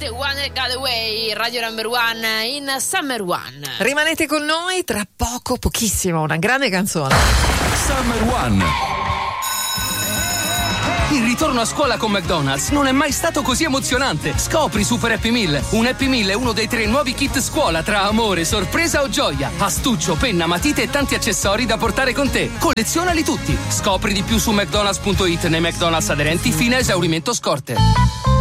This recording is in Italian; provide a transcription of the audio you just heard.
The One That Got Away, Radio Number One in Summer One. Rimanete con noi, tra poco, pochissimo, una grande canzone. Summer One. Il ritorno a scuola con McDonald's non è mai stato così emozionante. Scopri Super Happy Meal. Un Happy Meal è uno dei 3 nuovi kit scuola tra amore, sorpresa o gioia. Astuccio, penna, matite e tanti accessori da portare con te. Collezionali tutti. Scopri di più su mcdonalds.it nei McDonald's aderenti fino a esaurimento scorte.